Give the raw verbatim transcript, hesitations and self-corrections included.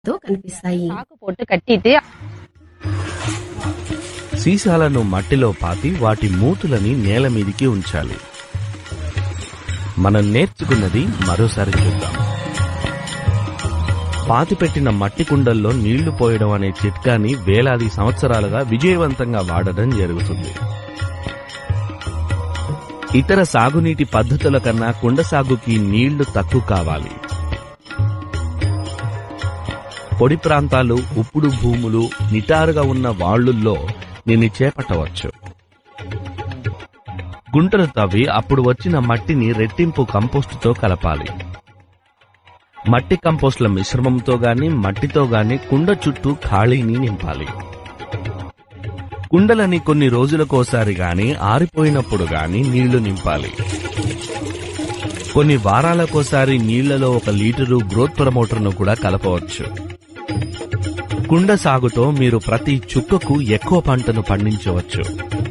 తో కనిపిస్తాయి. ఆకు పొట్టు కట్టితే సీసాలను మట్టిలో పాతి వాటి మూతులని నేల మీదికి ఉంచాలి. మనం నేర్చుకున్నది మరోసారి చూద్దాం. పాతిపెట్టిన మట్టి కుండల్లో నీళ్లు పోయడం అనే చిట్కాని వేలాది సంవత్సరాలుగా విజయవంతంగా వాడడం జరుగుతుంది. ఇతర సాగునీటి పద్ధతుల కన్నా కుండ సాగుకి నీళ్లు తక్కువ కావాలి. పొడి ప్రాంతాలు, ఉప్పుడు భూములు, నిటారుగా ఉన్న వాళ్లుల్లో దీన్ని చేపట్టవచ్చు. గుంటలు తవ్వి అప్పుడు వచ్చిన మట్టిని రెట్టింపు కంపోస్టుతో కలపాలి. మట్టి కంపోస్టుల మిశ్రమంతో గాని మట్టితో గాని కుండ చుట్టూ ఖాళీని నింపాలి. కుండలని కొన్ని రోజులకోసారి గాని ఆరిపోయినప్పుడు గాని నీళ్లు నింపాలి. కొన్ని వారాలకోసారి నీళ్లలో ఒక లీటరు గ్రోత్ ప్రమోటర్ను కూడా కలపవచ్చు. కుండ సాగుతో మీరు ప్రతి చుక్కకు ఎక్కువ పంటను పండించవచ్చు.